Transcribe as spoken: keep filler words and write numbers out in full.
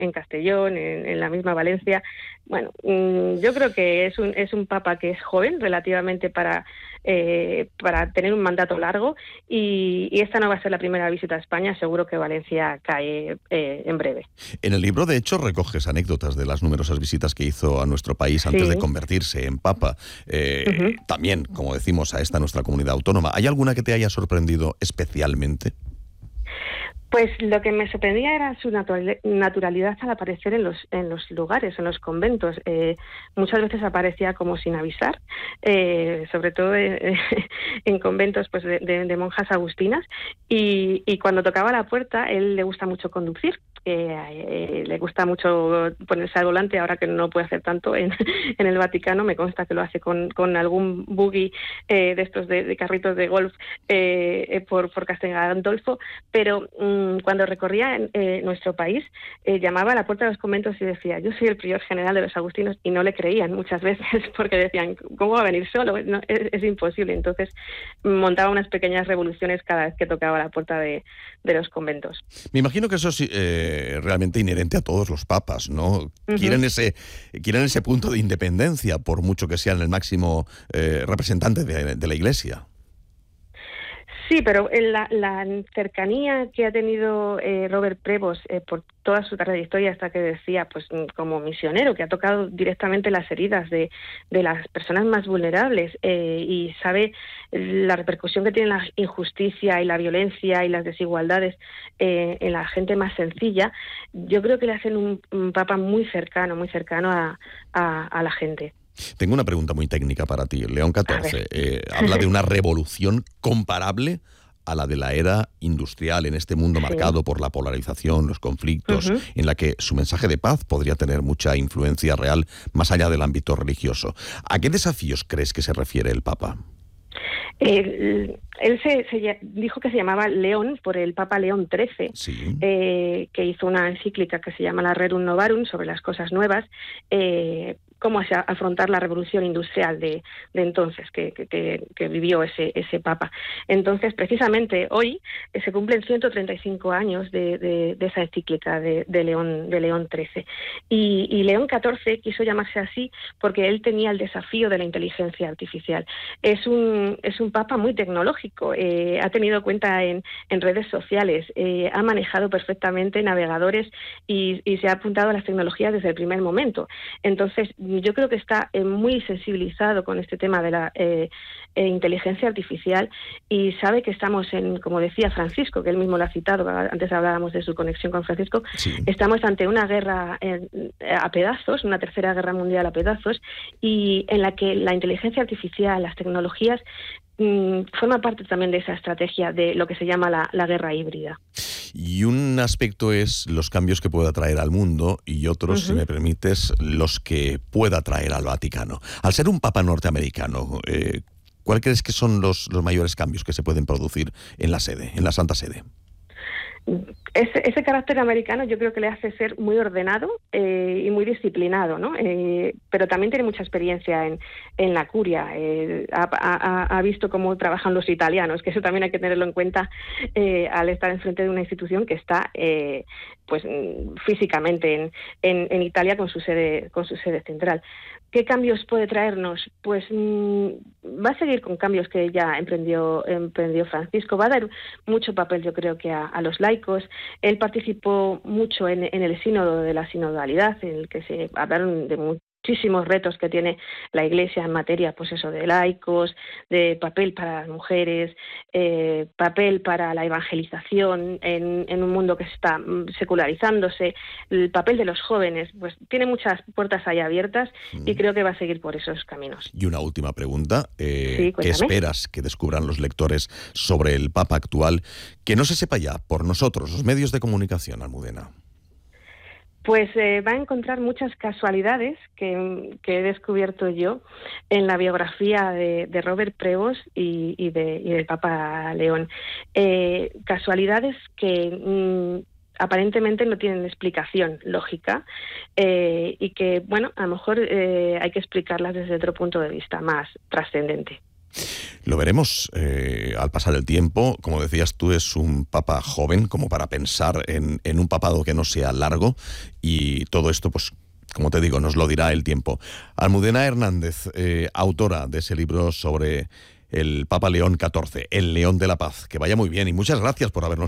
en Castellón, en, en la misma Valencia. Bueno, mmm, yo creo que es un, es un papa que es joven relativamente para, eh, para tener un mandato largo y, y esta no va a ser la primera visita a España, seguro que Valencia cae eh, en breve. En el libro, de hecho, recoges anécdotas de las numerosas visitas que hizo a nuestro país antes Sí. de convertirse en papa. Eh, Uh-huh. También, como decimos, a esta nuestra comunidad autónoma. ¿Hay alguna que te haya sorprendido especialmente? Pues lo que me sorprendía era su natural, naturalidad al aparecer en los en los lugares, en los conventos. Eh, muchas veces aparecía como sin avisar, eh, sobre todo eh, en conventos pues de, de, de monjas agustinas, y, y cuando tocaba la puerta, él le gusta mucho conducir. Eh, eh, le gusta mucho ponerse al volante, ahora que no puede hacer tanto en, en el Vaticano, me consta que lo hace con, con algún buggy eh, de estos de, de carritos de golf eh, eh, por, por Castel Gandolfo, pero mmm, cuando recorría eh, nuestro país, eh, llamaba a la puerta de los conventos y decía, yo soy el prior general de los agustinos, y no le creían muchas veces porque decían, ¿cómo va a venir solo? No, es, es imposible. Entonces montaba unas pequeñas revoluciones cada vez que tocaba la puerta de, de los conventos. Me imagino que eso es eh, realmente inherente a todos los papas, ¿no? Uh-huh. Quieren ese, quieren ese punto de independencia, por mucho que sean el máximo eh, representante de, de la Iglesia. Sí, pero la, la cercanía que ha tenido eh, Robert Prevost eh, por toda su trayectoria, hasta que decía, pues como misionero, que ha tocado directamente las heridas de, de las personas más vulnerables eh, y sabe la repercusión que tiene la injusticia y la violencia y las desigualdades eh, en la gente más sencilla, yo creo que le hacen un, un papa muy cercano, muy cercano a, a, a la gente. Tengo una pregunta muy técnica para ti. León catorce eh, habla de una revolución comparable a la de la era industrial en este mundo sí. marcado por la polarización, los conflictos, uh-huh. en la que su mensaje de paz podría tener mucha influencia real más allá del ámbito religioso. ¿A qué desafíos crees que se refiere el Papa? Eh, él se, se dijo que se llamaba León por el Papa León trece, sí. eh, que hizo una encíclica que se llama la Rerum Novarum sobre las cosas nuevas, eh, cómo afrontar la revolución industrial de, de entonces que, que, que vivió ese, ese Papa. Entonces, precisamente hoy eh, se cumplen ciento treinta y cinco años de, de, de esa encíclica de, de, León, de León trece. Y, y León catorce quiso llamarse así porque él tenía el desafío de la inteligencia artificial. Es un, es un Papa muy tecnológico, eh, ha tenido cuenta en, en redes sociales, eh, ha manejado perfectamente navegadores y, y se ha apuntado a las tecnologías desde el primer momento. Entonces, yo creo que está eh, muy sensibilizado con este tema de la eh, eh, inteligencia artificial y sabe que estamos en, como decía Francisco, que él mismo lo ha citado, antes hablábamos de su conexión con Francisco, sí. estamos ante una guerra eh, a pedazos, una tercera guerra mundial a pedazos, y en la que la inteligencia artificial, las tecnologías, mmm, forma parte también de esa estrategia de lo que se llama la, la guerra híbrida. Y un aspecto es los cambios que pueda traer al mundo y otros, uh-huh. si me permites, los que pueda traer al Vaticano. Al ser un papa norteamericano, eh, ¿cuál crees que son los, los mayores cambios que se pueden producir en la sede, en la Santa Sede? Ese, ese carácter americano yo creo que le hace ser muy ordenado eh, y muy disciplinado, ¿no? Eh, pero también tiene mucha experiencia en, en la curia, eh, ha, ha, ha visto cómo trabajan los italianos, que eso también hay que tenerlo en cuenta eh, al estar enfrente de una institución que está eh, pues físicamente en, en, en Italia con su sede, con su sede central. ¿Qué cambios puede traernos? Pues mmm, va a seguir con cambios que ya emprendió, emprendió Francisco. Va a dar mucho papel, yo creo, que a, a los laicos. Él participó mucho en, en el sínodo de la sinodalidad, en el que se hablaron de muchísimos retos que tiene la Iglesia en materia, pues eso, de laicos, de papel para las mujeres, eh, papel para la evangelización en, en un mundo que está secularizándose, el papel de los jóvenes, pues tiene muchas puertas ahí abiertas mm. y creo que va a seguir por esos caminos. Y una última pregunta, eh, sí, ¿qué esperas que descubran los lectores sobre el Papa actual que no se sepa ya por nosotros, los medios de comunicación, Almudena? Pues eh, va a encontrar muchas casualidades que, que he descubierto yo en la biografía de, de Robert Prevost y, y, de, y del Papa León. Eh, casualidades que mmm, aparentemente no tienen explicación lógica eh, y que, bueno, a lo mejor eh, hay que explicarlas desde otro punto de vista más trascendente. Lo veremos eh, al pasar el tiempo. Como decías tú, es un papa joven, como para pensar en, en un papado que no sea largo, y todo esto, pues, como te digo, nos lo dirá el tiempo. Almudena Hernández, eh, autora de ese libro sobre el Papa León catorce, el León de la Paz. Que vaya muy bien y muchas gracias por habernos